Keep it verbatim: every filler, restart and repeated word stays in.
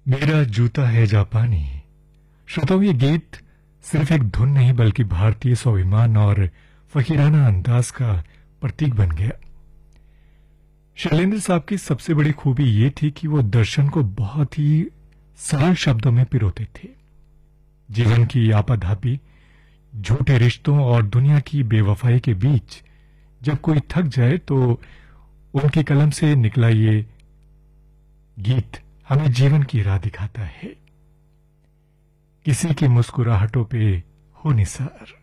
मेरा जूता है जापानी। श्रोताओं, ये गीत सिर्फ एक धुन नहीं बल्कि भारतीय स्वाभिमान और फकीराना अंदाज का प्रतीक बन गया। शैलेंद्र साहब की सबसे बड़ी खूबी ये थी कि वो दर्शन को बहुत ही सरल शब्दों में पिरोते थे। जीवन की आपाधापी, झूठे रिश्तों और दुनिया की बेवफाई के बीच जब कोई थक जाए तो उनकी कलम से निकला ये गीत हमें जीवन की राह दिखाता है। किसी की मुस्कुराहटों पे हो निसार।